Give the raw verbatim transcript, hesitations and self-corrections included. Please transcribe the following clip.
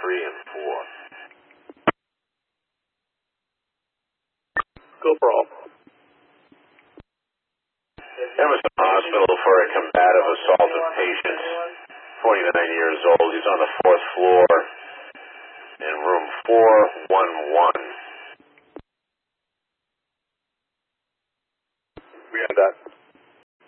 three and four. Go for all. Emerson Hospital for a combative assaulted patient, forty-nine years old. He's on the fourth floor in room four one one. We had that.